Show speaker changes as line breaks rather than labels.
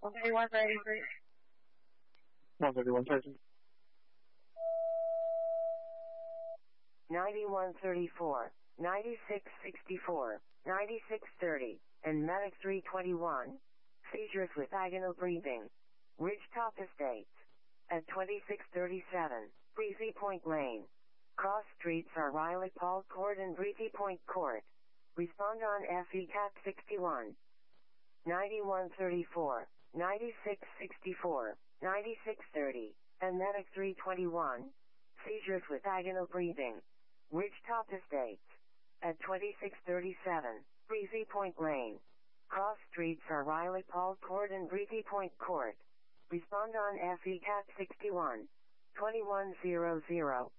133.
131
9134, 9664, 9630, and Medic 321. Seizures with agonal breathing. Ridgetop Estates. At 2637, Breezy Point Lane. Cross streets are Riley Paul Court and Breezy Point Court. Respond on FE Cat 61. 9134, 9664, 9630, and Medic 321. Seizures with agonal breathing. Ridgetop Estates. At 2637, Breezy Point Lane. Cross streets are Riley Paul Court and Breezy Point Court. Respond on FE Cat 61. 2100.